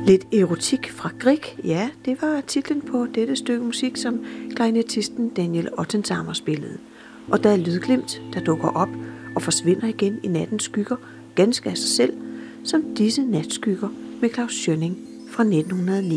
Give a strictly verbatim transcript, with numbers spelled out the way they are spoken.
Lidt erotik fra Grieg, ja, det var titlen på dette stykke musik, som klarinettisten Daniel Ottensamer spillede. Og der er lydglimt, der dukker op og forsvinder igen i nattens skygger, ganske af sig selv, som disse natskygger med Klaus Schønning fra nitten hundrede og ni.